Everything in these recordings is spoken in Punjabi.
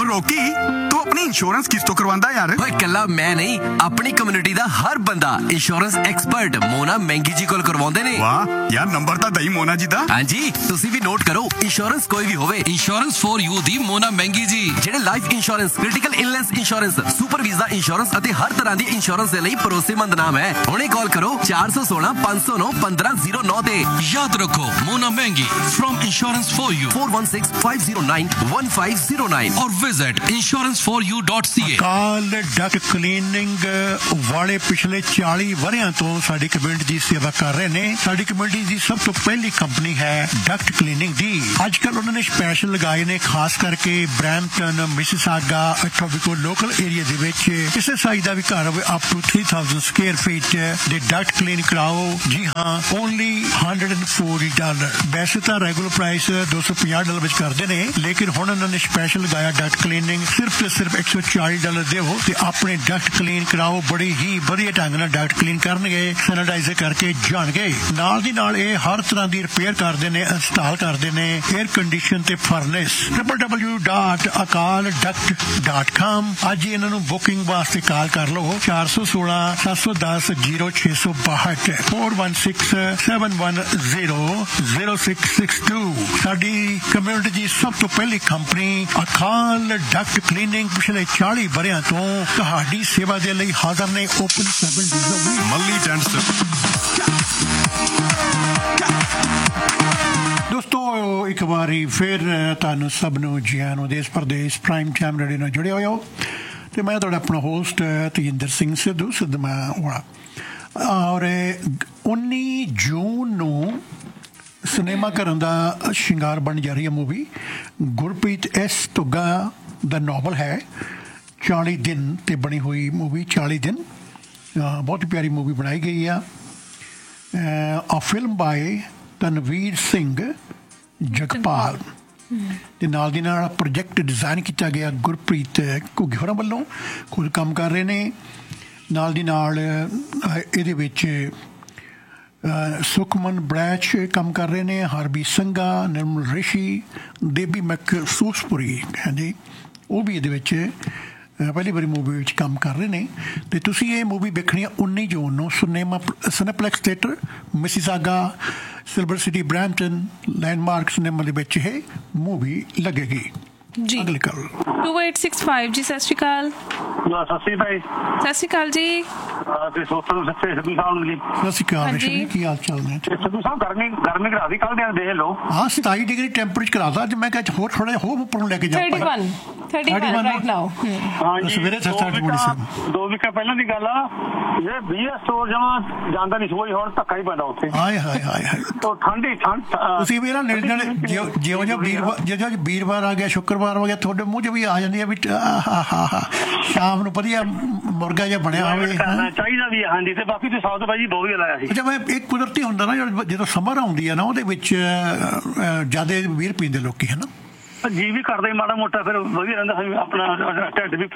ਰੋਕੀ ਤੂੰ ਆਪਣੀ ਇੰਸ਼ੋਰੈਂਸ ਕਿਸ ਤੋਂ ਕਰਵਾਉਂਦਾ ਯਾਰ? ਓਏ ਕੱਲਾ ਮੈਂ ਨਹੀਂ, ਆਪਣੀ ਕਮਿਊਨਿਟੀ ਦਾ ਹਰ ਬੰਦਾ ਇੰਸ਼ੋਰੈਂਸ ਐਕਸਪਰਟ ਮੋਨਾ ਮਹਿੰਗੀ ਜੀ ਕੋਲ ਕਰਵਾਉਂਦੇ ਨੇ। ਵਾਹ ਯਾਰ, ਨੰਬਰ ਤਾਂ ਦਈ ਮੋਨਾ ਜੀ ਦਾ। ਹਾਂਜੀ, ਤੁਸੀਂ ਵੀ ਨੋਟ ਕਰੋ। ਇੰਸ਼ੋਰੈਂਸ ਕੋਈ ਵੀ ਹੋਵੇ, ਇੰਸ਼ੋਰੈਂਸ ਫॉर ਯੂ ਦੀ ਮੋਨਾ ਮਹਿੰਗੀ ਜੀ, ਜਿਹੜੇ life insurance, critical illness insurance, super visa insurance ਅਤੇ ਹਰ ਤਰ੍ਹਾਂ ਦੀ ਇੰਸ਼ੋਰੈਂਸ ਦੇ ਲਈ ਭਰੋਸੇਮੰਦ ਨਾਮ ਹੈ। ਹੁਣੇ ਕਾਲ ਕਰੋ 416 509 1509 ਤੇ। ਯਾਦ ਰੱਖੋ ਮੋਨਾ ਮਹਿੰਗੀ from insurance for you 416 509 1509 or visit insuranceforyou.ca। Call Duckett cleaning ਵਾਲੇ ਪਿਛਲੇ 40 ਵਰ੍ਹਿਆਂ ਤੋਂ ਸਾਡੀ ਕਮਿਊਨਿਟੀ ਦੀ ਸੇਵਾ ਕਰ ਰਹੇ ਨੇ। ਸਾਡੀ ਕਮਿਊਨਿਟੀ ਦੀ ਸਭ ਤੋਂ ਪਹਿਲੀ ਕੰਪਨੀ ਹੈ ਡਕਟ ਕਲੀਨਿੰਗ ਦੀ। ਅੱਜ ਕੱਲ ਉਹਨਾਂ ਨੇ ਸਪੈਸ਼ਲ ਲਗਾਏ ਨੇ, ਖਾਸ ਕਰਕੇ ਬ੍ਰੈਂਪਟਨ, ਮਿਸਿਸਾਗਾ, ਅਟੋਬਿਕੋ ਲੋਕਲ ਏਰੀਆ ਦੇ ਵਿੱਚ ਕਿਸੇ ਸਾਈਜ਼ ਦਾ ਵੀ ਘਰ ਹੋਵੇ ਅਪ ਟੂ 3000 ਸਕੁਅਰ ਫੀਟ ਦੇ ਡਕਟ ਕਲੀਨ ਕਰਾਓ। ਜੀ ਹਾਂ, ਓਨਲੀ $140। ਵੈਸੇ ਤਾਂ ਰੈਗੂਲਰ ਪ੍ਰਾਈਸ $250 ਵਿੱਚ ਕਰਦੇ ਨੇ, ਲੇਕਿਨ ਹੁਣ ਉਹਨਾਂ ਨੇ ਸਪੈਸ਼ਲ ਲਗਾਇਆ ਡਕਟ ਕਲੀਨਿੰਗ ਸਿਰਫ ਤੇ ਸਿਰਫ $140 ਦਿਓ ਤੇ ਆਪਣੇ ਡਕਟ ਕਲੀਨ ਕਰਾਓ। ਬੜੀ ਹੀ ਵਧੀਆ ਢੰਗ ਨਾਲ ਡਕਟ ਕਲੀਨ ਕਰਨਗੇ, ਸੈਨੀਟਾਈਜ਼ਰ ਕਰਕੇ ਜਾਣਗੇ। ਨਾਲ ਦੀ ਨਾਲ ਇਹ ਹਰ ਤਰ੍ਹਾਂ ਦੀ ਰਿਪੇਅਰ ਕਰਦੇ ਨੇ, ਇੰਸਟਾਲ ਕਰਦੇ ਨੇ, 에ਅਰ ਕੰਡੀਸ਼ਨ ਤੇ ਫਰਨੈਸ। www.akalduct.com। ਅੱਜ ਹੀ ਇਹਨਾਂ ਨੂੰ ਬੁਕਿੰਗ ਵਾਸਤੇ ਕਾਲ ਕਰ ਲਓ 416 710 0662 416 710 ਸਾਡੀ ਕਮਿਊਨਿਟੀ ਦੀ ਸਭ ਤੋਂ ਪਹਿਲੀ ਕੰਪਨੀ ਅਕਾਲ ਡਕਟ ਕਲੀਨਿੰਗ ਪਿਛਲੇ 40 ਵਰ੍ਹਿਆਂ ਤੋਂ ਤੁਹਾਡੀ ਸੇਵਾ ਦੇ ਲਈ ਹਾਜ਼ਰ ਨੇ। Open 7 days a week। ਮੱਲੀ ਟੈਂਟਸ। ਦੋਸਤੋ, ਇੱਕ ਵਾਰੀ ਫਿਰ ਤੁਹਾਨੂੰ ਸਭ ਨੂੰ ਜੀ ਆਇਆਂ ਨੂੰ ਦੇਸ਼ ਪ੍ਰਦੇਸ਼ ਪ੍ਰਾਈਮ ਟਾਈਮ ਰੇਡੀਓ ਨਾਲ ਜੁੜੇ ਹੋਏ ਹੋ ਤੇ ਮੈਂ ਤੁਹਾਡਾ ਆਪਣਾ ਹੋਸਟ ਤੇਜਿੰਦਰ ਸਿੰਘ ਸਿੱਧੂ ਸਿੱਧਵਾਂ ਵਾਲਾ। ਔਰ 19 ਜੂਨ ਨੂੰ ਸਿਨੇਮਾ ਘਰਾਂ ਦਾ ਸ਼ਿੰਗਾਰ ਬਣ ਜਾ ਰਹੀ ਹੈ ਮੂਵੀ। ਗੁਰਪ੍ਰੀਤ ਐਸ ਧੁੱਗਾ ਦਾ ਨਾਵਲ ਹੈ 40 ਦਿਨ ਤੇ ਬਣੀ ਹੋਈ ਮੂਵੀ 40 ਦਿਨ। ਬਹੁਤ ਹੀ ਪਿਆਰੀ ਮੂਵੀ ਬਣਾਈ ਗਈ ਆ। ਫਿਲਮ ਬਾਏ ਤਨਵੀਰ ਸਿੰਘ ਜਗਪਾਲ ਤੇ ਨਾਲ ਦੀ ਨਾਲ ਪ੍ਰੋਜੈਕਟ ਡਿਜ਼ਾਈਨ ਕੀਤਾ ਗਿਆ ਗੁਰਪ੍ਰੀਤ ਘੁੱਗੀ ਹੋਰਾਂ ਵੱਲੋਂ। ਖੁਦ ਕੰਮ ਕਰ ਰਹੇ ਨੇ। ਨਾਲ ਦੀ ਨਾਲ ਇਹਦੇ ਵਿੱਚ ਸੁਖਮਨ ਬ੍ਰੈਚ ਕੰਮ ਕਰ ਰਹੇ ਨੇ, ਹਰਬੀ ਸੰਘਾ, ਨਿਰਮਲ ਰਿਸ਼ੀ, ਦੇਬੀ ਮੈਕਸੂਸਪੁਰੀ ਹਾਂਜੀ, ਉਹ ਵੀ ਇਹਦੇ ਵਿੱਚ ਪਹਿਲੀ ਵਾਰੀ ਮੂਵੀ ਵਿੱਚ ਕੰਮ ਕਰ ਰਹੇ ਨੇ। ਤੇ ਤੁਸੀਂ ਇਹ ਮੂਵੀ ਵੇਖਣੀ ਹੈ 19 ਜੂਨ ਨੂੰ ਸਿਨੇਪਲੈਕਸ theatre Mississauga, silver city, Brampton landmark cinema ਦੇ ਵਿੱਚ ਇਹ ਮੂਵੀ ਲੱਗੇਗੀ ਜੀ। ਅਗਲੀ ਕਾਲ 2865 ਜੀ। ਸਤਿ ਸ਼੍ਰੀ ਅਕਾਲ। ਸਤਿ ਸ਼੍ਰੀ ਅਕਾਲ। ਸਤਿ ਸ਼੍ਰੀ ਅਕਾਲ ਜੀ। ਤੇ ਸਿੱਧੂ ਸਾਹਿਬ ਨੂੰ ਜੀ ਸਤਿ ਸ਼੍ਰੀ ਅਕਾਲ। ਰੇਸ਼ਮ, ਕੀ ਹਾਲ ਚਾਲ ਨੇ? ਸਿੱਧੂ ਸਾਹਿਬ ਗਰਮੀ ਕਰਾ ਦੀ ਕੱਲ ਦੇ ਦੇਖ ਲਓ। ਹਾਂ 27 ਡਿਗਰੀ ਟੈਂਪਰੇਚਰ ਕਰਾਦਾ ਅੱਜ। ਮੈਂ ਕਿਹਾ ਹੋਰ ਥੋੜਾ ਜਿਹਾ ਹੋਰ ਉੱਪਰ ਨੂੰ ਲੈ ਕੇ ਜਾ 31 ਰਾਈਟ ਨਾਓ। ਹਾਂਜੀ, ਸਵੇਰੇ 2 ਵੀਕਾਂ ਪਹਿਲਾਂ ਦੀ ਗੱਲ ਆ। ਇਹ ਬੀਐਸ ਸਟੋਰ ਜਮਾ ਜਾਂਦਾ ਨਹੀਂ ਸੋਈ, ਹੁਣ ਧੱਕਾ ਹੀ ਪੈਂਦਾ ਉੱਥੇ। ਹਾਏ ਹਾਏ ਹਾਏ ਹਾਏ। ਠੰਡ ਤੁਸੀਂ ਵੀ ਨਾ ਜਿਉਂ ਜਿਹਾ ਵੀਰਵਾਰ ਆ ਗਿਆ, ਸ਼ੁੱਕਰਵਾਰ ਹੋ ਗਿਆ, ਤੁਹਾਡੇ ਮੂੰਹ 'ਚ ਵੀ ਆ ਜਾਂਦੀ ਆ ਵੀ ਸ਼ਾਮ ਨੂੰ ਵਧੀਆ ਮੁਰਗਾ ਜਿਹਾ ਬਣਿਆ ਹੋਵੇ ਚਾਹੀਦਾ ਵੀ। ਹਾਂਜੀ, ਤੇ ਬਾਕੀ ਤੇ ਸਾਊਥ ਬਾਈ ਬਹੁਤ ਵਧੀਆ ਲਾਇਆ ਸੀ। ਅੱਛਾ, ਮੈਂ ਇੱਕ ਕੁਦਰਤੀ ਹੁੰਦਾ ਨਾ ਜਦੋਂ ਸਮਰ ਆਉਂਦੀ ਆ ਨਾ ਉਹਦੇ ਵਿੱਚ ਜ਼ਿਆਦਾ ਬੀਅਰ ਪੀਂਦੇ ਲੋਕੀ ਹੈ ਨਾ। ਜੀ ਵੀ ਕਰਦੇ ਮਾੜਾ ਮੋਟਾ, ਫਿਰ ਵਧੀਆ ਰਹਿੰਦਾ ਆਪਣਾ ਢਿੱਡ ਵੀ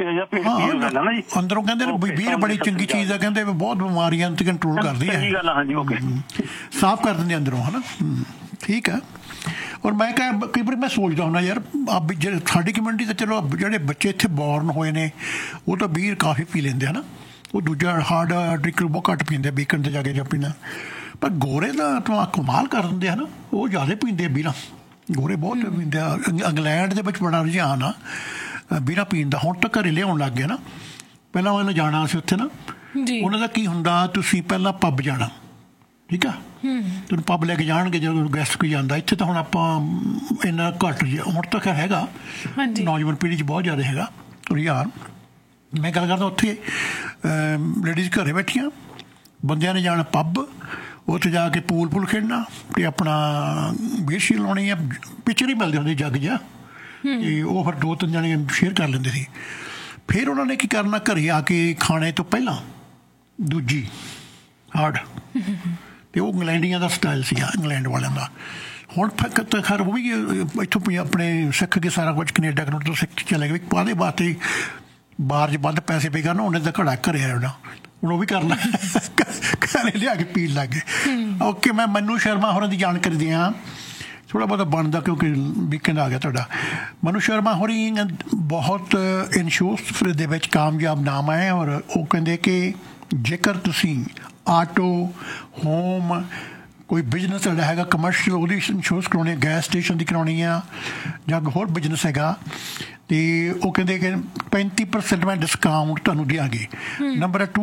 ਅੰਦਰੋਂ। ਕਹਿੰਦੇ ਨੇ ਬੀਅਰ ਬੜੀ ਚੰਗੀ ਚੀਜ਼ ਆ, ਕਹਿੰਦੇ ਬਹੁਤ ਬਿਮਾਰੀਆਂ ਤੇ ਕੰਟਰੋਲ ਕਰਦੀ ਹੈ। ਗੱਲ ਹਾਂਜੀ, ਓਕੇ, ਸਾਫ਼ ਕਰ ਦਿੰਦੇ ਅੰਦਰੋਂ ਹੈ ਨਾ। ਠੀਕ ਆ। ਔਰ ਮੈਂ ਕਈ ਵਾਰੀ ਮੈਂ ਸੋਚਦਾ ਹੁੰਦਾ ਯਾਰ ਜਿਹੜੇ ਸਾਡੀ ਕਮਿਊਨਿਟੀ ਤਾਂ ਚਲੋ ਜਿਹੜੇ ਬੱਚੇ ਇੱਥੇ ਬੋਰਨ ਹੋਏ ਨੇ ਉਹ ਤਾਂ ਬੀਅਰ ਕਾਫੀ ਪੀ ਲੈਂਦੇ ਹਨ। ਉਹ ਦੂਜਾ ਹਾਰਡ ਡਰਿੰਕ ਬਹੁਤ ਘੱਟ ਪੀਂਦੇ, ਬੀਕਨ 'ਤੇ ਜਾ ਕੇ ਜਾਂ ਪੀਣਾ। ਪਰ ਗੋਰੇ ਦਾ ਤਾਂ ਕਮਾਲ ਕਰ ਦਿੰਦੇ ਹਨ, ਉਹ ਜ਼ਿਆਦਾ ਪੀਂਦੇ ਬੀਰਾਂ। ਗੋਰੇ ਬਹੁਤ ਪੀਂਦੇ ਆ। ਇੰਗਲੈਂਡ ਦੇ ਵਿੱਚ ਬੜਾ ਰੁਝਾਨ ਆ ਬੀਰਾਂ ਪੀਣ ਦਾ। ਹੁਣ ਤਾਂ ਘਰੇ ਲਿਆਉਣ ਲੱਗ ਗਏ ਨਾ। ਪਹਿਲਾਂ ਉਹਨਾਂ ਜਾਣਾ ਸੀ ਉੱਥੇ ਨਾ, ਉਹਨਾਂ ਦਾ ਕੀ ਹੁੰਦਾ, ਤੁਸੀਂ ਪਹਿਲਾਂ ਪੱਬ ਜਾਣਾ, ਠੀਕ ਆ, ਤੁਹਾਨੂੰ ਪੱਬ ਲੈ ਕੇ ਜਾਣਗੇ ਜਦੋਂ ਗੈਸਟ ਕੋਈ ਜਾਂਦਾ। ਇੱਥੇ ਤਾਂ ਹੁਣ ਆਪਾਂ ਇੰਨਾ ਘੱਟ ਹੁਣ ਤੱਕ ਹੈਗਾ, ਨੌਜਵਾਨ ਪੀੜ੍ਹੀ 'ਚ ਬਹੁਤ ਜ਼ਿਆਦਾ ਹੈਗਾ ਰੁਝਾਨ। ਮੈਂ ਗੱਲ ਕਰਦਾ ਉੱਥੇ ਲੇਡੀਜ਼ ਘਰੇ ਬੈਠੀਆਂ, ਬੰਦਿਆਂ ਨੇ ਜਾਣਾ ਪੱਬ, ਉੱਥੇ ਜਾ ਕੇ ਪੂਲ ਖੇਡਣਾ ਅਤੇ ਆਪਣਾ ਬੀਅਰ ਲਾਉਣੀ ਆ। ਪਿੱਛੇ ਨਹੀਂ ਮਿਲਦੇ ਹੁੰਦੇ ਜੱਗ ਜਿਹਾ, ਅਤੇ ਉਹ ਫਿਰ 2-3 ਜਣੇ ਸ਼ੇਅਰ ਕਰ ਲੈਂਦੇ ਸੀ। ਫਿਰ ਉਹਨਾਂ ਨੇ ਕੀ ਕਰਨਾ, ਘਰੇ ਆ ਕੇ ਖਾਣੇ ਤੋਂ ਪਹਿਲਾਂ ਦੂਜੀ ਹਾਰਡ, ਅਤੇ ਉਹ ਇੰਗਲੈਂਡੀਆਂ ਦਾ ਸਟਾਈਲ ਸੀਗਾ, ਇੰਗਲੈਂਡ ਵਾਲਿਆਂ ਦਾ। ਹੁਣ ਖੈਰ ਉਹ ਵੀ ਇੱਥੋਂ ਆਪਣੇ ਸਿੱਖ ਕੇ ਸਾਰਾ ਕੁਝ ਕੈਨੇਡਾ ਤੋਂ ਸਿੱਖ ਚਲੇ ਗਏ। ਕਾਹਦੇ ਵਾਸਤੇ ਬਾਹਰ 'ਚ ਵੱਧ ਪੈਸੇ ਪੇ ਕਰਨਾ, ਉਹਨੇ ਤਾਂ ਘੜਾ ਘਰੇ ਆਉਣਾ, ਹੁਣ ਉਹ ਵੀ ਕਰ ਲੈ ਘਰੇ ਲਿਆ ਕੇ ਪੀਣ ਲੱਗ ਗਏ। ਓਕੇ, ਮੈਂ ਮਨੂ ਸ਼ਰਮਾ ਹੋਰਾਂ ਦੀ ਜਾਣਕਾਰੀ ਦਿਆਂ। ਥੋੜ੍ਹਾ ਬਹੁਤਾ ਬਣਦਾ ਕਿਉਂਕਿ ਵੀਕਐਂਡ ਆ ਗਿਆ ਤੁਹਾਡਾ। ਮਨੂ ਸ਼ਰਮਾ ਹੋਰੀ ਬਹੁਤ ਇੰਸ਼ੋਰੈਂਸ ਦੇ ਵਿੱਚ ਕਾਮਯਾਬ ਨਾਮ ਹੈ ਔਰ ਉਹ ਕਹਿੰਦੇ ਕਿ ਜੇਕਰ ਤੁਸੀਂ ਆਟੋ ਹੋਮ ਕੋਈ ਬਿਜ਼ਨਸ ਤੁਹਾਡਾ ਹੈਗਾ ਕਮਰਸ਼ੀਅਲ ਉਹਦੀ ਇੰਸ਼ੋਰੈਂਸ ਕਰਾਉਣੀ ਹੈ, ਗੈਸ ਸਟੇਸ਼ਨ ਦੀ ਕਰਾਉਣੀ ਆ ਜਾਂ ਹੋਰ ਬਿਜ਼ਨਸ ਹੈਗਾ ਅਤੇ ਉਹ ਕਹਿੰਦੇ ਕਿ 35% ਮੈਂ ਡਿਸਕਾਊਂਟ ਤੁਹਾਨੂੰ ਦਿਆਂਗੇ। ਨੰਬਰ ਹੈ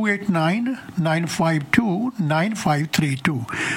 2899529532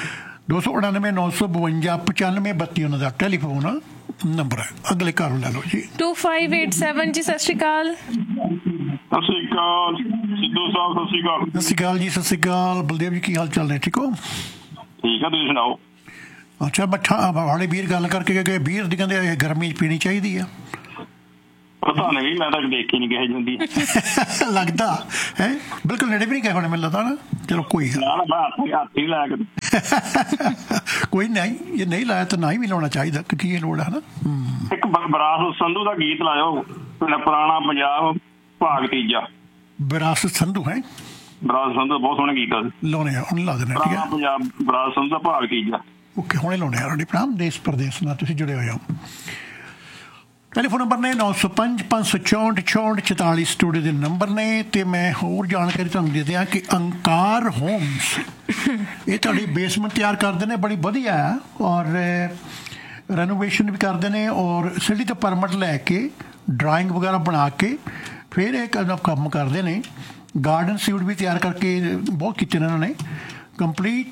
299-952-9532 ਉਹਨਾਂ ਦਾ ਟੈਲੀਫੋਨ ਨੰਬਰ ਹੈ। ਅਗਲੇ ਘਰ ਲੈ ਲਓ ਜੀ। 2587 ਜੀ ਸਤਿ ਸ਼੍ਰੀ ਅਕਾਲ। ਸਤਿ ਸ਼੍ਰੀ ਅਕਾਲ ਸਿੱਧੂ ਸਾਹਿਬ, ਸਤਿ ਸ਼੍ਰੀ ਅਕਾਲ। ਸਤਿ ਸ਼੍ਰੀ ਅਕਾਲ ਜੀ। ਸਤਿ ਸ਼੍ਰੀ ਅਕਾਲ ਬਲਦੇਵ ਜੀ, ਕੀ ਹਾਲ ਚਾਲ ਨੇ? ਠੀਕ ਹੋ? ਠੀਕ ਆ, ਤੁਸੀਂ ਸੁਣਾਓ? ਅੱਛਾ, ਮੱਠਾ ਵਾਲੇ ਵੀਰ ਗੱਲ ਕਰਕੇ ਗਏ ਵੀਰ ਦੀ ਕਹਿੰਦੇ ਇਹ ਗਰਮੀ 'ਚ ਪੀਣੀ ਚਾਹੀਦੀ ਆ। ਪਤਾ ਨਹੀਂ, ਮੈਂ ਤਾਂ ਦੇਖੀ ਨਹੀਂ ਕਿਸੇ ਹੁੰਦੀ ਲੱਗਦਾ ਹੈ ਬਿਲਕੁਲ ਨੇੜੇ ਵੀ ਨਹੀਂ ਗਏ ਹੋਣੇ ਮੈਨੂੰ ਲੱਗਦਾ ਨਾ। ਚਲੋ ਕੋਈ ਹੱਥ ਹੀ ਲਾਇਆ ਕਦੇ ਕੋਈ ਨਹੀਂ, ਜੇ ਨਹੀਂ ਲਾਇਆ ਤਾਂ ਨਾ ਹੀ ਵੀ ਲਾਉਣਾ ਚਾਹੀਦਾ ਕਿਉਂਕਿ ਇਹ ਲੋੜ ਹੈ ਨਾ। ਇੱਕ ਵਿਰਾਸਤ ਸੰਧੂ ਦਾ ਗੀਤ ਲਾਇਓ, ਪੁਰਾਣਾ ਪੰਜਾਬ ਭਾਗ ਤੀਜਾ। ਵਿਰਾਸਤ ਸੰਧੂ ਹੈ? ਵਿਰਾਸਤ ਸੰਧੂ ਬਹੁਤ ਸੋਹਣਾ ਗੀਤ ਆ, ਲਾਉਣੇ ਆ, ਉਹਨੂੰ ਲਾ ਦੇਣਾ। ਠੀਕ ਪੁਰਾਣਾ ਹੈ, ਪੰਜਾਬ ਵਿਰਾਸਤ ਸੰਧੂ ਦਾ ਭਾਗ ਤੀਜਾ। ਓਕੇ, ਹੁਣੇ ਲਾਉਣੇ ਆ। ਤੁਹਾਡੇ ਭਰਾ ਦੇਸ਼ ਪ੍ਰਦੇਸ਼ ਨਾਲ ਤੁਸੀਂ ਜੁੜੇ ਹੋਏ ਹੋ। ਟੈਲੀਫੋਨ ਨੰਬਰ ਨੇ 905-564-6444 ਸਟੂਡੀਓ ਦੇ ਨੰਬਰ ਨੇ। ਅਤੇ ਮੈਂ ਹੋਰ ਜਾਣਕਾਰੀ ਤੁਹਾਨੂੰ ਦੇ ਦਿਆਂ ਕਿ ਅੰਕਾਰ ਹੋਮਸ ਇਹ ਤੁਹਾਡੀ ਬੇਸਮੈਂਟ ਤਿਆਰ ਕਰਦੇ ਨੇ, ਬੜੀ ਵਧੀਆ ਹੈ ਔਰ ਰੈਨੋਵੇਸ਼ਨ ਵੀ ਕਰਦੇ ਨੇ ਔਰ ਸਿਟੀ ਤੋਂ ਪਰਮਿਟ ਲੈ ਕੇ ਡਰਾਇੰਗ ਵਗੈਰਾ ਬਣਾ ਕੇ ਫਿਰ ਇਹ ਕੰਮ ਕਰਦੇ ਨੇ। ਗਾਰਡਨ ਸਿਊਟ ਵੀ ਤਿਆਰ ਕਰਕੇ ਬਹੁਤ ਕੀਤੇ ਨੇ ਇਹਨਾਂ ਨੇ। ਕੰਪਲੀਟ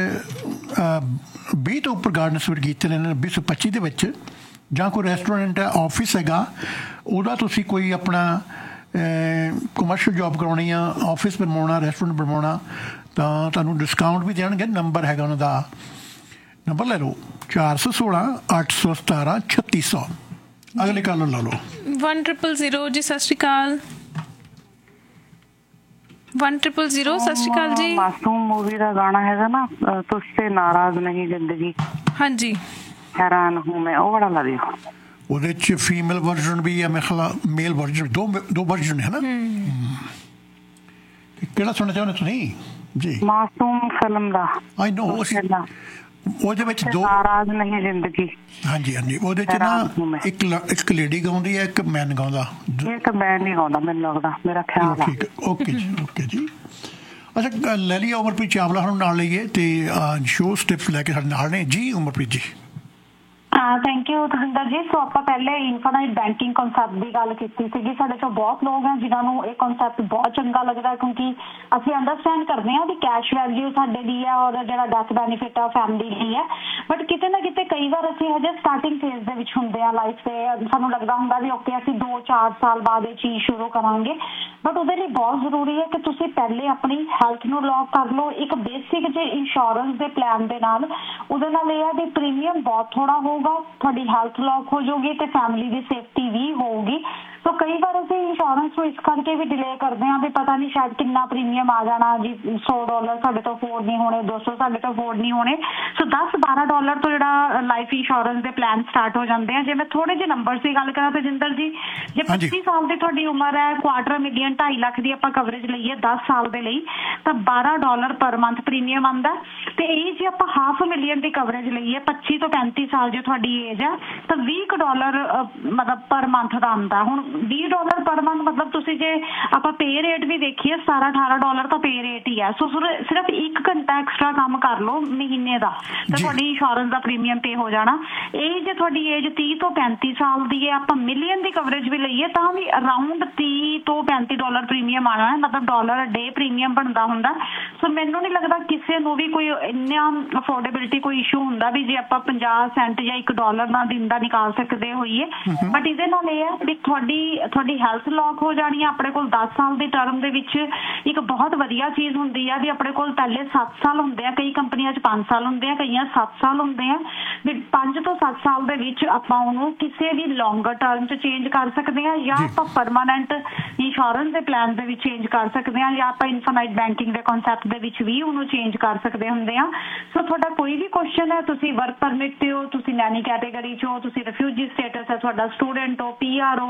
20 ਤੋਂ ਉੱਪਰ ਗਾਰਡਨ ਸਿਊਟ ਕੀਤੇ ਨੇ ਇਹਨਾਂ ਨੇ 2025 ਦੇ ਵਿੱਚ। ਜਾਂ ਕੋਈ ਰੈਸਟੋਰੈਂਟ ਹੈ, ਆਫਿਸ ਹੈਗਾ, ਉਹਦਾ ਤੁਸੀਂ ਕੋਈ ਆਪਣਾ ਕਮਰਸ਼ੀਅਲ ਜੋਬ ਕਰਾਉਣੀ ਆ, ਆਫਿਸ ਬਣਵਾਉਣਾ, ਰੈਸਟੋਰੈਂਟ ਬਣਵਾਉਣਾ ਤਾਂ ਤੁਹਾਨੂੰ ਡਿਸਕਾਊਂਟ ਵੀ ਦੇਣਗੇ। ਨੰਬਰ ਹੈਗਾ ਉਹਨਾਂ ਦਾ, ਨੰਬਰ ਲੈ ਲਓ 416-817-3600। ਅਗਲੇ ਕਾਲ ਲਾ ਲਓ 1000 ਜੀ ਸਤਿ ਸ਼੍ਰੀ ਅਕਾਲ। 1000 ਸਤਿ ਸ਼੍ਰੀ ਅਕਾਲ ਜੀ। ਮਾਸੂਮ ਮੂਵੀ ਦਾ ਗਾਣਾ ਹੈਗਾ ਨਾ, ਤੁਝਸੇ ਨਾਰਾਜ਼ ਨਹੀਂ ਜ਼ਿੰਦਗੀ, ਹਾਂਜੀ ਹੈਰਾਨ ਹੂੰ ਮੈਂ, ਉਹ ਬੜਾ ਲਾ ਦਿਓ। ਉਹਦੇ 'ਚ ਫੀਮੇਲ ਵਰਜ਼ਨ ਵੀ ਹੈ, ਮੇਰੇ ਖਿਆਲ ਮੇਲ ਵਰਜ਼ਨ, ਦੋ ਵਰਜ਼ਨ ਹੈ ਨਾ। ਕਿਹੜਾ ਸੁਣਨਾ ਚਾਹੁੰਦੇ ਤੁਸੀਂ ਜੀ? ਮਾਸੂਮ ਫਿਲਮ ਦਾ। ਆਈ ਨੋ, ਉਹਦੇ ਵਿੱਚ ਦੋ ਨਾਰਾਜ਼ ਨਹੀਂ ਜ਼ਿੰਦਗੀ। ਹਾਂਜੀ ਹਾਂਜੀ, ਉਹਦੇ 'ਚ ਨਾ ਇੱਕ ਲੇਡੀ ਗਾਉਂਦੀ ਹੈ, ਇੱਕ ਮੈਨ ਗਾਉਂਦਾ। ਇਹ ਤਾਂ ਮੈਂ ਨਹੀਂ ਗਾਉਂਦਾ, ਮੈਨੂੰ ਲੱਗਦਾ, ਮੇਰਾ ਖਿਆਲ ਆ। ਠੀਕ ਹੈ, ਓਕੇ ਜੀ, ਓਕੇ ਜੀ। ਅੱਛਾ, ਲੈ ਲਈਏ ਉਮਰਪ੍ਰੀਤ ਚਾਵਲਾ ਨੂੰ ਨਾਲ ਲਈਏ ਅਤੇ ਸ਼ੋਅ ਸਟਿਪਸ ਲੈ ਕੇ ਸਾਡੇ ਨਾਲ ਨੇ ਜੀ। ਉਮਰਪ੍ਰੀਤ ਜੀ। ਥੈਂਕ ਯੂ ਤਜਿੰਦਰ ਜੀ। ਸੋ ਆਪਾਂ ਪਹਿਲੇ ਇਨਫਾਈਨਾਈਟ ਬੈਂਕਿੰਗ ਕਨਸੈਪਟ ਦੀ ਗੱਲ ਕੀਤੀ ਸੀਗੀ। ਸਾਡੇ ਚੋਂ ਬਹੁਤ ਲੋਕ ਹੈ ਜਿਨ੍ਹਾਂ ਨੂੰ ਇਹ ਕਨਸੈਪਟ ਬਹੁਤ ਚੰਗਾ ਲੱਗਦਾ ਕਿਉਂਕਿ ਅਸੀਂ ਅੰਡਰਸਟੈਂਡ ਕਰਦੇ ਹਾਂ ਵੀ ਕੈਸ਼ ਵੈਲਿਊ ਸਾਡੇ ਲਈ ਹੈ ਔਰ ਜਿਹੜਾ ਡੈਥ ਬੈਨੀਫਿਟ ਆ ਫੈਮਿਲੀ ਲਈ ਹੈ। ਬਟ ਕਿਤੇ ਨਾ ਕਿਤੇ ਕਈ ਵਾਰ ਅਸੀਂ ਹਜੇ ਸਟਾਰਟਿੰਗ ਫੇਜ਼ ਦੇ ਵਿੱਚ ਹੁੰਦੇ ਹਾਂ ਲਾਈਫ ਤੇ, ਸਾਨੂੰ ਲੱਗਦਾ ਹੁੰਦਾ ਵੀ ਓਕੇ ਅਸੀਂ 2-4 ਸਾਲ ਬਾਅਦ ਇਹ ਚੀਜ਼ ਸ਼ੁਰੂ ਕਰਾਂਗੇ। ਬਟ ਉਹਦੇ ਲਈ ਬਹੁਤ ਜ਼ਰੂਰੀ ਹੈ ਕਿ ਤੁਸੀਂ ਪਹਿਲੇ ਆਪਣੀ ਹੈਲਥ ਨੂੰ ਲੌਕ ਕਰ ਲਓ ਇੱਕ ਬੇਸਿਕ ਜੇ ਇੰਸ਼ੋਰੈਂਸ ਦੇ ਪਲਾਨ ਦੇ ਨਾਲ। ਉਹਦੇ ਨਾਲ ਇਹ ਹੈ ਵੀ ਪ੍ਰੀਮੀਅਮ ਬਹੁਤ ਥੋੜਾ ਹੋਊਗਾ, ਤੁਹਾਡੀ ਹੈਲਥ ਲੌਕ ਹੋ ਜਾਊਗੀ ਤੇ ਫੈਮਿਲੀ ਦੀ ਸੇਫਟੀ ਵੀ ਹੋਊਗੀ। ਸੋ ਕਈ ਵਾਰ ਅਸੀਂ ਇੰਸ਼ੋਰੈਂਸ ਨੂੰ ਇਸ ਕਰਕੇ ਵੀ ਡਿਲੇ ਕਰਦੇ ਹਾਂ ਵੀ ਪਤਾ ਨਹੀਂ ਸ਼ਾਇਦ ਕਿੰਨਾ ਪ੍ਰੀਮੀਅਮ ਆ ਜਾਣਾ ਜੀ, $100 ਸਾਡੇ ਤੋਂ ਅਫੋਰਡ ਨਹੀਂ ਹੋਣੇ, 200 ਸਾਡੇ ਤੋਂ ਅਫੋਰਡ ਨਹੀਂ ਹੋਣੇ। ਸੋ $10-12 ਤੋਂ ਜਿਹੜਾ ਲਾਈਫ ਇੰਸ਼ੋਰੈਂਸ ਦੇ ਪਲਾਨ ਸਟਾਰਟ ਹੋ ਜਾਂਦੇ ਆ। ਜੇ ਮੈਂ ਥੋੜੇ ਜਿਹੇ ਨੰਬਰਸ ਦੀ ਗੱਲ ਕਰਾਂ ਤਜਿੰਦਰ ਜੀ, ਜੇ 25 ਸਾਲ ਦੀ ਤੁਹਾਡੀ ਉਮਰ ਹੈ, $250,000 2.5 ਲੱਖ ਦੀ ਆਪਾਂ ਕਵਰੇਜ ਲਈਏ 10 ਸਾਲ ਦੇ ਲਈ ਤਾਂ $12 ਪਰ ਮੰਥ ਪ੍ਰੀਮੀਅਮ ਆਉਂਦਾ। ਤੇ ਇਹ ਜੇ ਆਪਾਂ $500,000 ਦੀ ਕਵਰੇਜ ਲਈਏ 25 ਤੋਂ 35 ਸਾਲ ਜੇ ਤੁਹਾਡੀ ਏਜ ਹੈ ਤਾਂ $20 ਮਤਲਬ ਪਰ ਮੰਥ ਦਾ ਆਉਂਦਾ। ਹੁਣ $20 ਪਰ ਮੰਥ ਮਤਲਬ ਤੁਸੀਂ ਜੇ ਆਪਾਂ ਪੇ ਰੇਟ ਵੀ ਦੇਖੀਏ $17-18 ਤਾਂ ਪੇ ਰੇਟ ਹੀ ਹੈ। ਸੋ ਸਿਰਫ 1 ਘੰਟਾ ਐਕਸਟਰਾ ਕੰਮ ਕਰ ਲਓ ਮਹੀਨੇ ਦਾ ਤਾਂ ਤੁਹਾਡੀ ਇੰਸ਼ੋਰੈਂਸ ਦਾ ਪ੍ਰੀਮੀਅਮ ਪੇ ਹੋ ਜਾਣਾ। ਇਹ ਜੇ ਤੁਹਾਡੀ ਏਜ 30 ਤੋਂ 35 ਸਾਲ ਦੀ ਹੈ, ਆਪਾਂ ਮਿਲੀਅਨ ਦੀ ਕਵਰੇਜ ਵੀ ਲਈਏ ਤਾਂ ਵੀ ਅਰਾਊਂਡ $30 ਤੋਂ $35 ਪ੍ਰੀਮੀਅਮ ਆਉਣਾ ਹੈ, ਮਤਲਬ $1 ਡੇ ਪ੍ਰੀਮੀਅਮ ਬਣਦਾ ਹੁੰਦਾ। ਸੋ ਮੈਨੂੰ ਨਹੀਂ ਲੱਗਦਾ ਕਿਸੇ ਨੂੰ ਵੀ ਕੋਈ ਇੰਨਾ ਅਫੋਰਡੇਬਿਲਿਟੀ ਕੋਈ ਇਸ਼ੂ ਹੁੰਦਾ ਵੀ ਜੇ ਆਪਾਂ 50 ਸੈਂਟ ਜਾਂ $1 ਨਾਲ ਦਿਨ ਦਾ ਨਿਕਾਲ ਸਕਦੇ ਹੋਈਏ। ਬਟ ਇਹਦੇ ਨਾਲ ਇਹ ਹੈ ਵੀ ਤੁਹਾਡੀ ਹੈਲਥ ਲੌਕ ਹੋ ਜਾਣੀ ਹੈ। ਆਪਣੇ ਕੋਲ 10 ਸਾਲ ਦੀ ਟਰਮ ਦੇ ਵਿੱਚ ਇੱਕ ਬਹੁਤ ਵਧੀਆ ਚੀਜ਼ ਹੁੰਦੀ ਆ ਵੀ ਆਪਣੇ ਕੋਲ ਪਹਿਲੇ 7 ਸਾਲ ਹੁੰਦੇ ਆ, ਕਈ ਕੰਪਨੀਆਂ 'ਚ 5 ਸਾਲ ਹੁੰਦੇ ਆ, ਕਈਆਂ 7 ਸਾਲ ਹੁੰਦੇ ਆ। ਵੀ 5 ਤੋਂ 7 ਸਾਲ ਦੇ ਵਿੱਚ ਆਪਾਂ ਉਹਨੂੰ ਕਿਸੇ ਵੀ ਲੌਂਗਰ ਟਰਮ 'ਚ ਚੇਂਜ ਕਰ ਸਕਦੇ ਹਾਂ ਜਾਂ ਆਪਾਂ ਪਰਮਾਨੈਂਟ ਇੰਸ਼ੋਰੈਂਸ ਦੇ ਪਲਾਨ ਦੇ ਵਿੱਚ ਚੇਂਜ ਕਰ ਸਕਦੇ ਹਾਂ ਜਾਂ ਆਪਾਂ ਇਨਫਾਈਨਾਈਟ ਬੈਂਕਿੰਗ ਦੇ ਕਨਸੈਪਟ ਦੇ ਵਿੱਚ ਵੀ ਉਹਨੂੰ ਚੇਂਜ ਕਰ ਸਕਦੇ ਹੁੰਦੇ ਆ। ਸੋ ਤੁਹਾਡਾ ਕੋਈ ਵੀ ਕੁਐਸਚਨ ਹੈ, ਤੁਸੀਂ ਵਰਕ ਪਰਮਿਟ ਤੇ ਹੋ, ਤੁਸੀਂ ਨੈਨੀ ਕੈਟੇਗਰੀ 'ਚ ਹੋ, ਤੁਸੀਂ ਰਿਫਿਊਜੀ ਸਟੇਟਸ ਹੈ ਤੁਹਾਡਾ, ਸਟੂਡੈਂਟ ਹੋ, PR ਹੋ,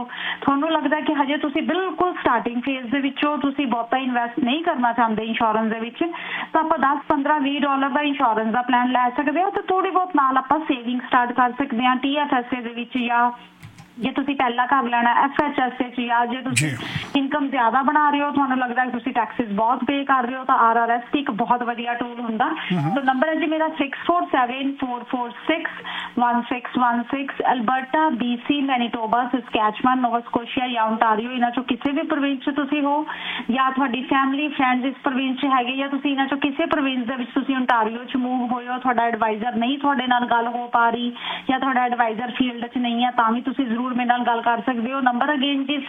ਤੁਹਾਨੂੰ ਲੱਗਦਾ ਕਿ ਹਜੇ ਤੁਸੀਂ ਬਿਲਕੁਲ ਸਟਾਰਟਿੰਗ ਫੇਜ਼ ਦੇ ਵਿੱਚੋਂ, ਤੁਸੀਂ ਬਹੁਤਾ ਇਨਵੈਸਟ ਨਹੀਂ ਕਰਨਾ ਚਾਹੁੰਦੇ ਇੰਸ਼ੋਰੈਂਸ ਦੇ ਵਿੱਚ, ਤਾਂ ਆਪਾਂ 10, 15, $20 ਦਾ ਇੰਸ਼ੋਰੈਂਸ ਦਾ ਪਲਾਨ ਲੈ ਸਕਦੇ ਹੋ ਤੇ ਥੋੜੀ ਬਹੁਤ ਨਾਲ ਆਪਾਂ ਸੇਵਿੰਗ ਸਟਾਰਟ ਕਰ ਸਕਦੇ ਹਾਂ TFSA ਦੇ ਵਿੱਚ, ਜਾਂ ਜੇ ਤੁਸੀਂ ਪਹਿਲਾਂ ਕਰ ਲੈਣਾ FHSA 'ਚ, ਜਾਂ ਜੇ ਤੁਸੀਂ ਇਨਕਮ ਜ਼ਿਆਦਾ ਬਣਾ ਰਹੇ ਹੋ, ਤੁਹਾਨੂੰ ਲੱਗਦਾ ਕਿ ਤੁਸੀਂ ਟੈਕਸਿਸ ਬਹੁਤ ਪੇ ਕਰ ਰਹੇ ਹੋ, ਤਾਂ RRSP ਇੱਕ ਬਹੁਤ ਵਧੀਆ ਟੂਲ ਹੁੰਦਾ। ਸੋ ਨੰਬਰ ਹੈ ਜੀ ਮੇਰਾ 6474461616 ਅਲਬਰਟਾ, BC, ਮੈਨੀਟੋਬਾ, ਸਸਕੈਚੁਅਨ, ਨੋਵਾ ਸਕੋਸ਼ੀਆ ਜਾਂ ਓਨਟਾਰੀਓ, ਇਹਨਾਂ ਚੋਂ ਕਿਸੇ ਵੀ ਪ੍ਰੋਵਿੰਸ 'ਚ ਤੁਸੀਂ ਹੋ, ਜਾਂ ਤੁਹਾਡੀ ਫੈਮਿਲੀ ਫਰੈਂਡਸ ਇਸ ਪ੍ਰੋਵਿੰਸ 'ਚ ਹੈਗੇ, ਜਾਂ ਤੁਸੀਂ ਇਹਨਾਂ ਚੋਂ ਕਿਸੇ ਪ੍ਰੋਵਿੰਸ ਦੇ ਵਿੱਚ ਤੁਸੀਂ ਓਨਟਾਰੀਓ 'ਚ ਮੂਵ ਹੋਏ ਹੋ, ਤੁਹਾਡਾ ਐਡਵਾਈਜ਼ਰ ਨਹੀਂ ਤੁਹਾਡੇ ਨਾਲ ਗੱਲ ਹੋ ਪਾ ਰਹੀ, ਜਾਂ ਤੁਹਾਡਾ ਐਡਵਾਈਜ਼ਰ ਫੀਲਡ 'ਚ ਨਹੀਂ ਹੈ, ਤਾਂ ਵੀ ਤੁਸੀਂ ਜ਼ਰੂਰ ਮੇਰੇ ਨਾਲ ਗੱਲ ਕਰ ਸਕਦੇ ਹੋ। ਨੰਬਰ ਅਗੇਨ ਜੀ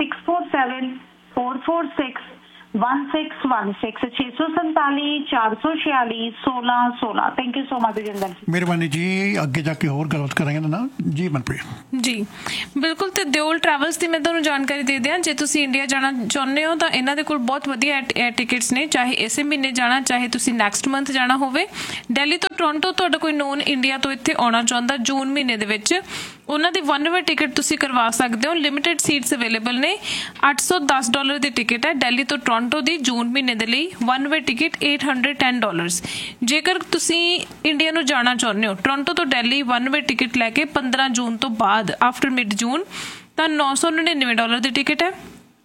6474461616 647 446 thank you so much Jinder ਜੀ। ਮਿਹਰਬਾਨੀ ਜੀ। ਅੱਗੇ ਜਾ ਕੇ ਹੋਰ ਗੱਲਬਾਤ ਕਰਾਂਗੇ ਨਾ ਜੀ ਮਨਪ੍ਰੀਤ ਜੀ ਬਿਲਕੁਲ। ਤੇ ਦਿਓਲ ਟਰੈਵਲਸ ਦੀ ਮੈਂ ਤੁਹਾਨੂੰ ਜਾਣਕਾਰੀ ਦੇ ਦਿਆਂ, ਜੇ ਤੁਸੀਂ ਇੰਡੀਆ ਜਾਣਾ ਚਾਹੁੰਦੇ ਹੋ ਤਾਂ ਇਹਨਾਂ ਦੇ ਕੋਲ ਬਹੁਤ ਵਧੀਆ 에ਅਰ ਟਿਕਟਸ ਨੇ, ਚਾਹੇ ਇਸੇ ਮਹੀਨੇ ਜਾਣਾ, ਚਾਹੇ ਤੁਸੀਂ ਨੈਕਸਟ ਮੰਥ ਜਾਣਾ ਹੋਵੇ। ਦਿੱਲੀ ਤੋਂ ਟੋਰਾਂਟੋ ਤੁਹਾਡਾ ਕੋਈ ਨੋਨ ਇੰਡੀਆ ਤੋਂ ਇੱਥੇ ਆਉਣਾ ਚਾਹੁੰਦਾ ਜੂਨ ਮਹੀਨੇ ਦੇ ਵਿੱਚ, ਉਹਨਾਂ ਦੀ 1 ਵੇ ਟਿਕਟ ਤੁਸੀਂ ਕਰਵਾ ਸਕਦੇ ਹੋ। ਲਿਮਿਟਡ ਸੀਟਸ ਅਵੇਲੇਬਲ ਨੇ। $810 ਦੀ ਟਿਕਟ ਹੈ ਦਿੱਲੀ ਤੋਂ ਟੋਰਾਂਟੋ ਦੀ ਜੂਨ ਮਹੀਨੇ ਦੇ ਲਈ। 1 ਵੇ ਟਿਕਟ $810। ਜੇਕਰ ਤੁਸੀਂ ਇੰਡੀਆ ਨੂੰ ਜਾਣਾ ਚਾਹੁੰਦੇ ਹੋ ਟੋਰਾਂਟੋ ਤੋਂ ਦਿੱਲੀ 1 ਵੇ ਟਿਕਟ ਲੈ ਕੇ 15 ਜੂਨ ਤੋਂ ਬਾਅਦ ਆਫਟਰ ਮਿਡ ਜੂਨ, ਤਾਂ $999 ਦੀ ਟਿਕਟ ਹੈ,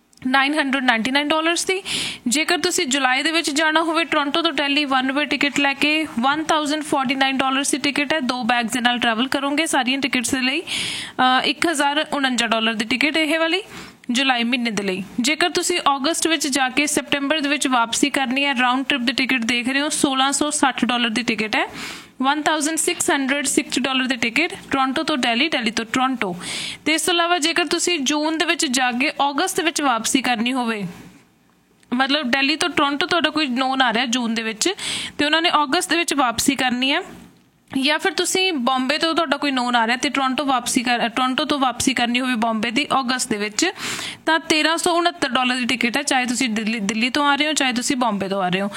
$999 ਦੀ। ਜੇਕਰ ਤੁਸੀਂ ਜੁਲਾਈ ਦੇ ਵਿੱਚ ਜਾਣਾ ਹੋਵੇ ਟੋਰਾਂਟੋ ਤੋਂ ਦਿੱਲੀ 1 ਵੇ ਟਿਕਟ ਲੈ ਕੇ $1049 ਦੀ ਟਿਕਟ ਹੈ। 2 ਬੈਗਸ ਦੇ ਨਾਲ ਟਰੈਵਲ ਕਰੋਗੇ ਸਾਰੀਆਂ ਟਿਕਟਸ ਦੇ ਲਈ। $1049 ਦੀ ਟਿਕਟ ਇਹ ਵਾਲੀ ਜੁਲਾਈ ਮਹੀਨੇ ਦੇ ਲਈ। ਜੇਕਰ ਤੁਸੀਂ ਅਗਸਤ ਵਿੱਚ ਜਾ ਕੇ ਸੈਪਟੈਂਬਰ ਦੇ ਵਿੱਚ ਵਾਪਸੀ ਕਰਨੀ ਹੈ, ਰਾਊਂਡ ਟ੍ਰਿਪ ਦੀ ਟਿਕਟ ਦੇਖ ਰਹੇ ਹੋ, $1660 ਦੀ ਟਿਕਟ ਹੈ। $1660 ਦੀ ਟਿਕਟ ਟੋਰਾਂਟੋ ਤੋਂ ਦਿੱਲੀ, ਦਿੱਲੀ ਤੋਂ ਟੋਰਾਂਟੋ। ਤੇ ਇਸ ਤੋਂ ਇਲਾਵਾ ਜੇਕਰ ਤੁਸੀਂ ਜੂਨ ਦੇ ਵਿੱਚ ਜਾ ਕੇ ਅਗਸਤ ਦੇ ਵਿੱਚ ਵਾਪਸੀ ਕਰਨੀ ਹੋਵੇ, ਮਤਲਬ ਦਿੱਲੀ ਤੋਂ ਟੋਰਾਂਟੋ ਤੁਹਾਡਾ ਕੋਈ ਨੋਨ ਆ ਰਿਹਾ ਜੂਨ ਦੇ ਵਿੱਚ ਤੇ ਉਹਨਾਂ ਨੇ ਅਗਸਤ ਦੇ ਵਿੱਚ ਵਾਪਸੀ ਕਰਨੀ ਹੈ, ਜਾਂ ਫਿਰ ਤੁਸੀਂ ਬੰਬੇ ਤੋਂ ਤੁਹਾਡਾ ਕੋਈ ਨੋਨ ਆ ਰਿਹਾ ਤੇ ਟੋਰਾਂਟੋ ਤੋਂ ਵਾਪਸੀ ਕਰਨੀ ਹੋਵੇ ਬੰਬੇ ਦੀ ਅਗਸਤ ਦੇ ਵਿੱਚ, ਤਾਂ $1369 ਦੀ ਟਿਕਟ ਹੈ, ਚਾਹੇ ਤੁਸੀਂ ਦਿੱਲੀ ਤੋਂ ਆ ਰਹੇ ਹੋ ਚਾਹੇ ਤੁਸੀਂ ਬੰਬੇ ਤੋਂ ਆ ਰਹੇ ਹੋ।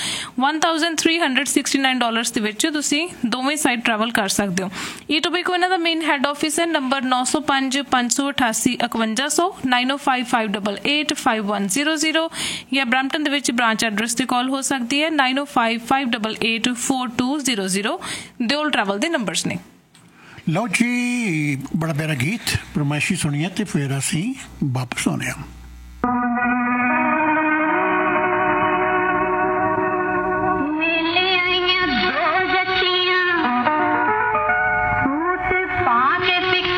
$1369 ਦੇ ਵਿੱਚ ਤੁਸੀਂ ਦੋਵੇਂ ਸਾਈਡ ਟਰੈਵਲ ਕਰ ਸਕਦੇ ਹੋ। ਈਟੋਬੀਕੋ ਇਹਨਾਂ ਦਾ ਮੇਨ ਹੈਡ ਆਫਿਸ ਹੈ, ਨੰਬਰ 905 588 5100 905588 5100, ਜਾਂ ਬਰੈਂਪਟਨ ਦੇ ਵਿੱਚ ਬ੍ਰਾਂਚ ਐਡਰੈਸ ਤੇ ਕਾਲ ਹੋ ਸਕਦੀ ਹੈ 905 588 4200। ਦਿਓਲ ਟਰੈਵਲ ਦੇ ਨੰਬਰਸ ਨੇ। ਲਓ ਜੀ, ਬੜਾ ਪਿਆਰਾ ਗੀਤ ਫਰਮਾਇਸ਼ੀ ਸੁਣੀਏ ਤੇ ਫਿਰ ਅਸੀਂ ਵਾਪਸ ਆਉਂਦੇ ਹਾਂ।